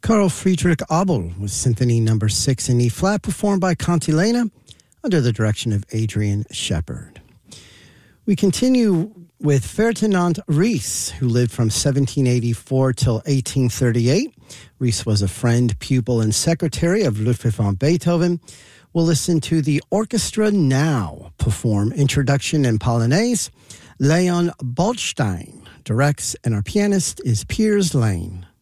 Carl Friedrich Abel with Symphony No. 6 in E-flat, performed by Cantilena under the direction of Adrian Shepard. We continue with Ferdinand Ries, who lived from 1784 till 1838. Ries was a friend, pupil, and secretary of Ludwig van Beethoven. We'll listen to the orchestra now perform Introduction and Polonaise. Leon Baldstein directs, and our pianist is Piers Lane.